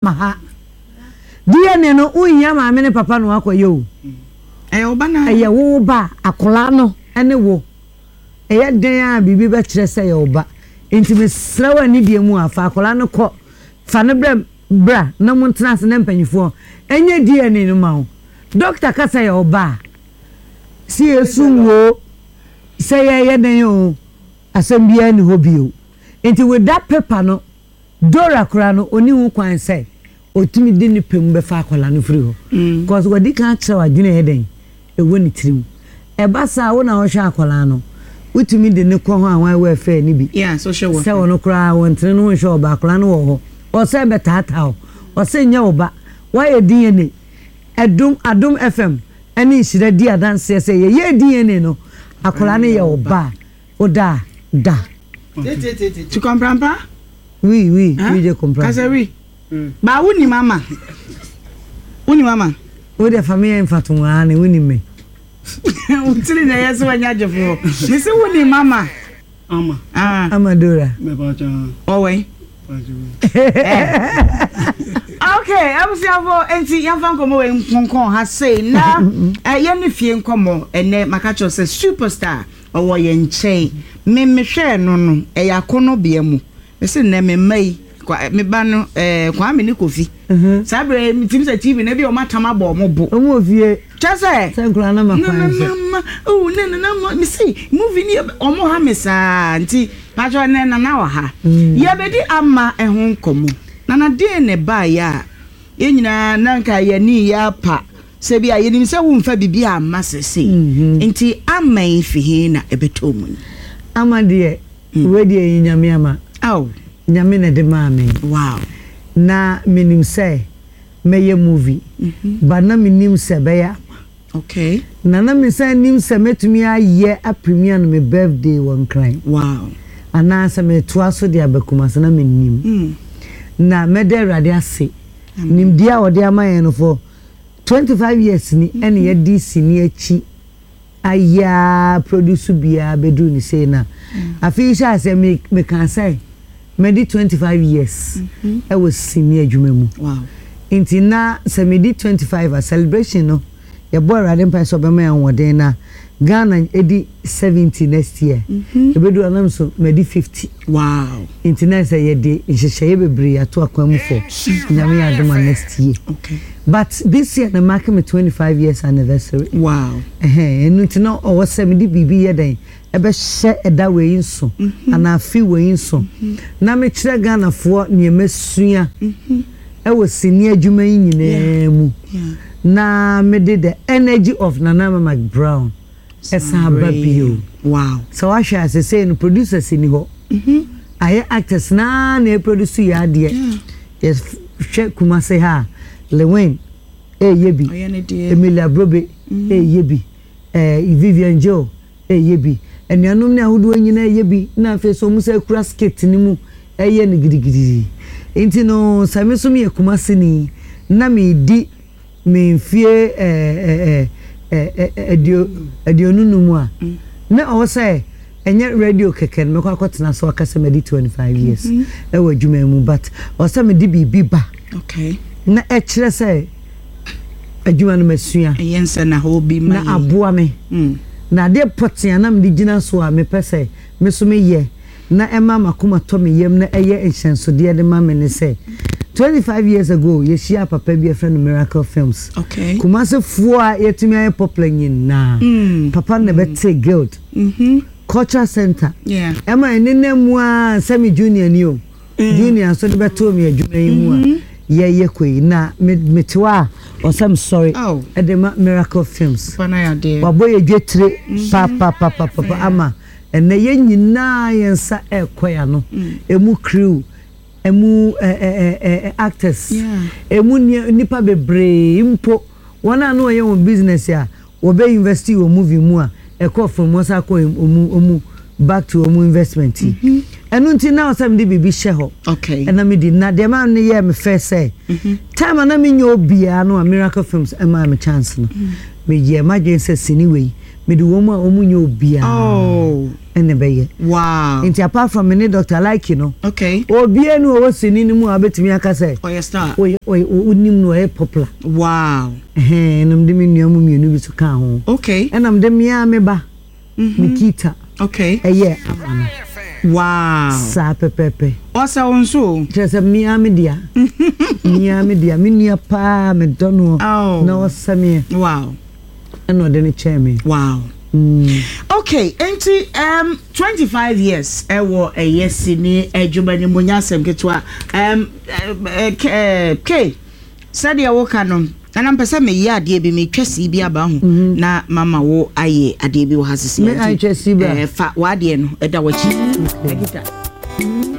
ha DNA no unya maame ne papa no akoye o oba na eye wo ba akola no ene wo eye den a bibi be kire se ye oba enti mesra wani die mu afa akola no kɔ fa ne bra na mo ntena se ne mpanyifo enye DNA no ma wo doctor ka se ye oba si esu wo se ye den o asem bia ni hobio enti with that paper no Dora kura no oni hu kwan se otumi di ni pem be fa akola no free ho because wadi kan kire wadwene heden ewo ni tirim e ba sa wo na wo hwa akola no utumi di ni ko ho anwan we fa ni bi social work se wono kura won tene no hwa oba akola no wo ho o se be tata o se nya oba wa ye DNA adum FM ani shira di adanse se ye DNA no akola no ye oba oda da tu comprends pas? Oui, je comprends. Kasa oui. Ba wuni mama. Wuni mama. O de famille Fatuma ne wuni me. Untili na yeso wanya jefo. Me se wuni mama. Amadora. Me ba cha. Owe. Okay, abusiafo enti yamfa nkomo we nkonkon ha sei na ye ne fie nkomo ene makacho se superstar owo ye nchen me hwe no eyakono bia mu ese na me mai me ba no kwa me ni kofi sabre mitim se TV na bi o matama bo mo bo o mo vie chase sankura na makwan se na me see movie ni o mo ha me sa nti pacho na wa ha ye be di ama ehun komo na de ne ba ya yenyina nanka ye ni ya pa se bia ye nim se wo mfa bibia amma sese nti amai fihi na ebetomu ama de we de nyame ama nyame na de maame wow na minim se meye movie ba na minim se be ya okay na mi se nim se metumi aye a premiere no me birthday one crime wow ana se me to aso de abakuma se na minim na mede rade ase nim dia ode amaye no for 25 years ni ene ye DC ni achi aya produce bia bedu ni say na afi sha say me can say me di 25 years I was senior adwuma mu wow inti na say me di 25 a celebration no ye boy rade mpa so be ma wode na Ghana edi 70 next year ebedu anam so me di 50 wow inti na say ye di nhyehyeye bebre ato akwamu for nyame adoma next year okay but this year na mark me 25 years anniversary wow enu nti no o wose me di bibi ye den ebe hye eda we inso ana afi we inso na me kire Ghana fo ne mesua e wo senior adwuma nyina mu na me did the energy of Nana McBrown esa babio wow so I share say no producers ni ho aye actors na produce ya de yes she kuma say ha Lewin yebi Emilia Brobe yebi Vivian Joe yebi enuanum ne ahodo nyina yebi na afi so mu say kura skate ni mu eye ne gidigidi enti no same me kuma sini na me di me fie nunu mu a na o say enye radio keke me kwa kwatena so akase me di 25 years e wa dwuma mu but o say me di bibi ba okay na kire say adwuma no masua yense na ho bi ma na aboa me na de potia na me di gina so a me pese me so me ye na ema makoma to me yem na eye ehyenso de de ma me ne say 25 years ago ye share papa bi a friend Miracle Films okay kuma se fuo a yetumi aye popular na papa na bete guild culture center ema enene mu a semi junior ni o junior so de beto me adwuma yi mu a ye kwei na metewa o sam sorry edema Miracle Films pana ya de waboye dwetire papa ama ene ye nyina yensa ekoya no emu crew emu actors emu nipa bebre mpo wana no ye won business ya wo be invest wo movie mu a eko from wasa ko omu back to omu investment enu nti na osam de bibi she ho okay ena me di na de ma ne ye me first say time na me nyo bia no Miracle Films ema me chance no me ye emergency sini we me di wo mu a omunye obia ene beye wow nti apart from me doctor like you know okay obia nu o sini ni mu abetimi aka say yes star onim no e popular wow enum de me nuamu mienu bi so ka ho okay enam de me a me ba Nikita okay wow sa pepepe osa wonso just me dia me nua pa me dono na osame wow eno de ne cheme wow okay enti 25 years ewo yesi ni ejubani munyasem ketwa k said ya woka no ana mpesa me yi ade bi me twasi bi aba ho na mama wo aye ade bi wo hasisi me ai twasi ba fa wa ade no eda wachi